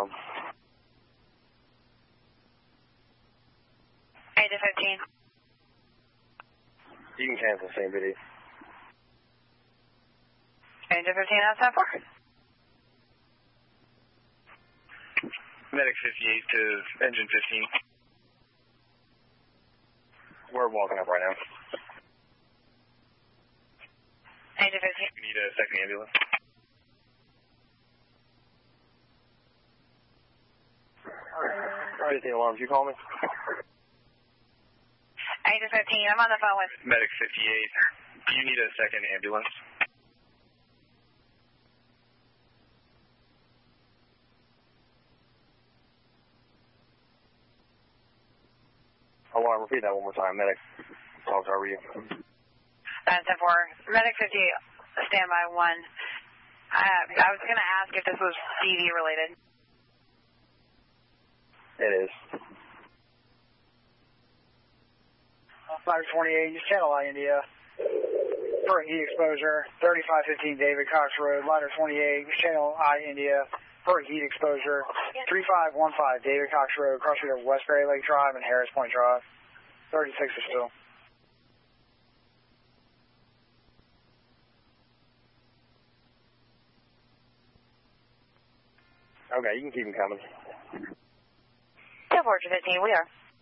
alarm. 8 to 15. You can cancel same video. 8 to 15 on 7-4. Medic 58 to engine 15. We're walking up right now. 8 to 15. We need a second ambulance. Alright, the alarms, you call me? 8 to 15, I'm on the phone with Medic 58. Do you need a second ambulance? Alarm, repeat that one more time. Medic, talk to you. 7-4. Medic 58, standby 1. I was going to ask if this was CV related. It is. Ladder 28, channel I India. For heat exposure, 3515 David Cox Road, ladder 28, channel I India. For heat exposure, 3515 David Cox Road, cross street of Westbury Lake Drive and Harris Point Drive. 36 is still. Okay, you can keep them coming. 10-4 to 15, we are.